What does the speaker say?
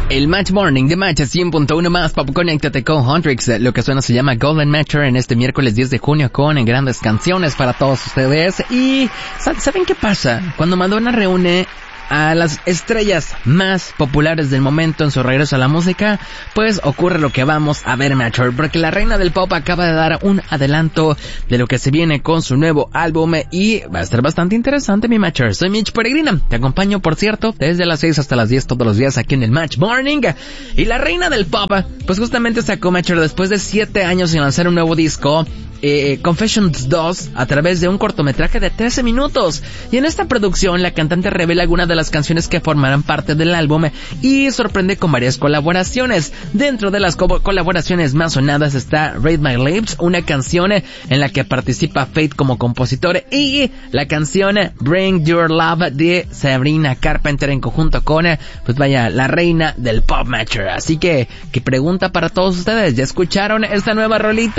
El Match Morning de Match 100.1 más Pop, conéctate con Huntrix. Lo que suena se llama Golden Matcher en este miércoles 10 de junio con grandes canciones para todos ustedes. Y ¿saben qué pasa? Cuando Madonna reúne a las estrellas más populares del momento en su regreso a la música, pues ocurre lo que vamos a ver, Matcher, porque la reina del pop acaba de dar un adelanto de lo que se viene con su nuevo álbum y va a estar bastante interesante, mi Matcher. Soy Mitch Peregrina, te acompaño, por cierto, desde las 6 hasta las 10 todos los días aquí en el Match Morning. Y la reina del pop, pues justamente sacó, Matcher, después de 7 años sin lanzar un nuevo disco, Confessions 2, a través de un cortometraje de 13 minutos. Y en esta producción la cantante revela algunas de las canciones que formarán parte del álbum y sorprende con varias colaboraciones. Dentro de las colaboraciones más sonadas está Read My Lips, una canción en la que participa Faith como compositor, y la canción Bring Your Love de Sabrina Carpenter en conjunto con, pues vaya, la reina del pop, Matcher. Así que pregunta para todos ustedes, ¿ya escucharon esta nueva rolita?